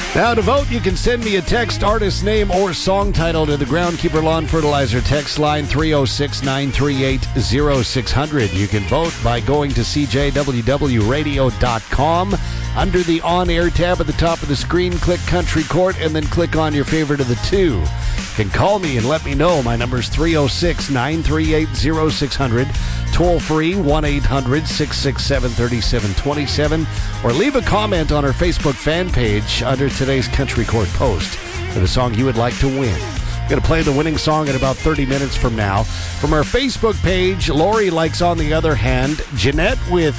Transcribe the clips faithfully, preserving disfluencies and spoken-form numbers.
Now, to vote, you can send me a text, artist name, or song title to the Groundkeeper Lawn Fertilizer text line three oh six, nine three eight, oh six hundred. You can vote by going to c j w w radio dot com. Under the on-air tab at the top of the screen, click Country Court, and then click on your favorite of the two. You can call me and let me know. My number is three oh six, nine three eight, oh six hundred. Toll free, one eight hundred, six six seven, three seven two seven. Or leave a comment on our Facebook fan page under today's Country Court post for the song you would like to win. I'm going to play the winning song in about thirty minutes from now. From our Facebook page, Lori likes On the Other Hand. Jeanette with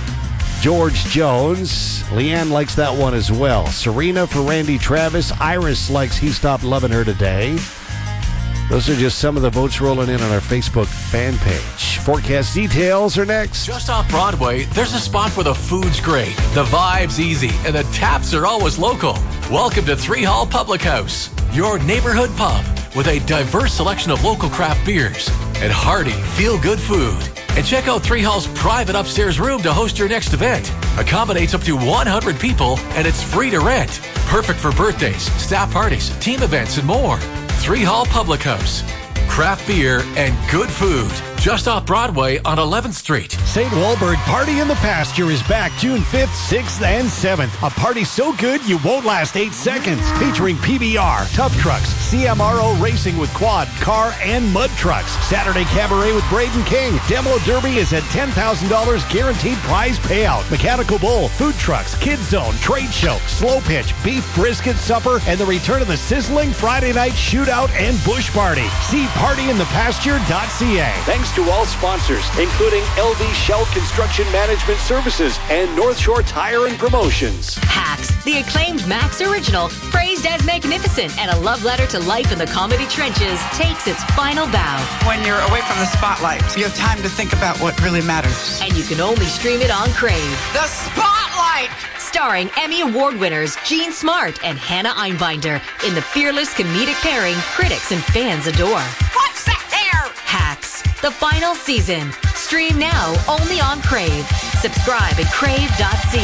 George Jones. Leanne likes that one as well. Serena for Randy Travis. Iris likes He Stopped Loving Her Today. Those are just some of the votes rolling in on our Facebook fan page. Forecast details are next. Just off Broadway, there's a spot where the food's great, the vibe's easy, and the taps are always local. Welcome to Three Hall Public House, your neighborhood pub with a diverse selection of local craft beers and hearty, feel-good food. And check out Three Hall's private upstairs room to host your next event. Accommodates up to one hundred people, and it's free to rent. Perfect for birthdays, staff parties, team events, and more. Three Hall Public House. Craft beer and good food. Just off Broadway on eleventh Street. Saint Walburg Party in the Pasture is back June fifth, sixth, and seventh. A party so good you won't last eight seconds. Featuring P B R, Tough Trucks, C M R O Racing with quad, car, and mud trucks. Saturday Cabaret with Braden King. Demo Derby is at ten thousand dollars guaranteed prize payout. Mechanical Bull, food trucks, Kids Zone, trade show, slow pitch, beef brisket supper, and the return of the sizzling Friday night shootout and bush party. See party in the pasture dot c a. Thanks to all sponsors, including L V Shell Construction Management Services and North Shore Tire and Promotions. Hacks, the acclaimed Max original, praised as magnificent and a love letter to life in the comedy trenches, takes its final bow. When you're away from the spotlight, you have time to think about what really matters. And you can only stream it on Crave. The Spotlight! Starring Emmy Award winners Gene Smart and Hannah Einbinder in the fearless comedic pairing critics and fans adore. What's that there? Hacks, the final season. Stream now only on Crave. Subscribe at crave dot c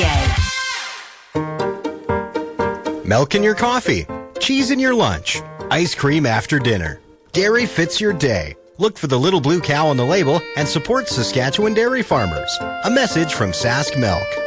a. Milk in your coffee, cheese in your lunch, ice cream after dinner. Dairy fits your day. Look for the little blue cow on the label and support Saskatchewan dairy farmers. A message from Sask Milk.